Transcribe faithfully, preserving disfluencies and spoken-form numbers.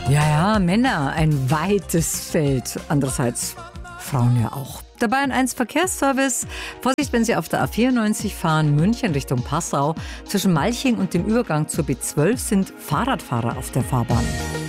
Ja, ja, Männer, ein weites Feld. Andererseits Frauen ja auch. Der Bayern eins Verkehrsservice. Vorsicht, wenn Sie auf der A vierundneunzig fahren, München Richtung Passau. Zwischen Malching und dem Übergang zur B zwölf sind Fahrradfahrer auf der Fahrbahn.